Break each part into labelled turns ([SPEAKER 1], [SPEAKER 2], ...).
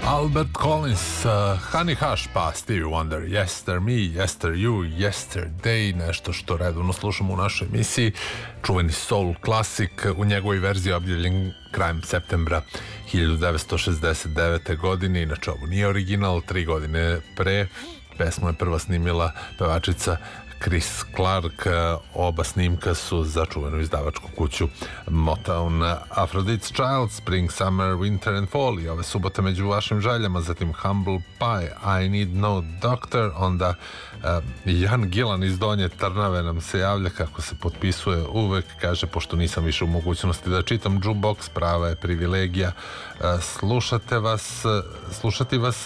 [SPEAKER 1] Albert Collins, Honey Hush, pa Stevie Wonder, Yester Me, Yester You, Yesterday, nešto što redovno slušamo u našoj emisiji, čuveni soul klasik, u njegovoj verziji objavljen krajem septembra 1969. godine, inače ovo nije original, 3 godine pre, pesmu je prva snimila pevačica Chris Clark, oba snimka su za čuvenu izdavačku kuću Motown. Aphrodite's Child, Spring, Summer, Winter and Fall i ove subote među vašim željama, zatim Humble Pie, I Need No Doctor, onda Jan Gilan iz Donje Trnave nam se javlja kako se potpisuje uvek, kaže pošto nisam više u mogućnosti da čitam Jukebox, prava je privilegija slušati vas.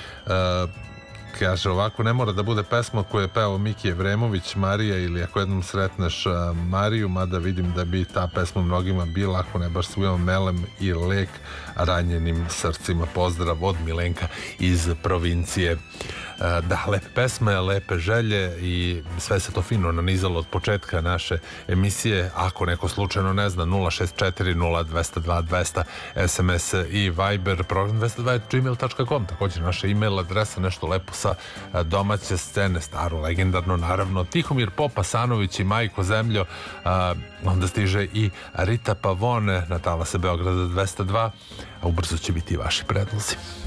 [SPEAKER 1] Kaže ovako, ne mora da bude pesma koju je pevao Miki Evremović, Marija, ili ako jednom sretneš Mariju, mada vidim da bi ta pesma mnogima bila, ako ne baš svojom melem i lek ranjenim srcima. Pozdrav od Milenka iz provincije. Da, lepe pesme, lepe želje i sve se to fino nanizalo od početka naše emisije. Ako neko slučajno ne zna, 064 0202 200 SMS i Viber, program 202.gmail.com, također naša email adresa, nešto lepo sa domaće scene, staro, legendarno, naravno Tihomir Popasanović i Majko Zemljo, onda stiže i Rita Pavone na talase Beograda 202, a ubrzo će biti i vaši predlozi.